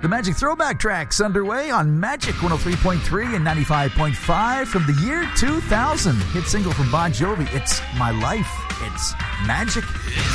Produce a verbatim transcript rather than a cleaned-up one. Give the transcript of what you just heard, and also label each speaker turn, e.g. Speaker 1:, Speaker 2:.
Speaker 1: The Magic Throwback Tracks underway on Magic one oh three point three and ninety-five point five from the year two thousand. Hit single from Bon Jovi, It's My Life. It's Magic.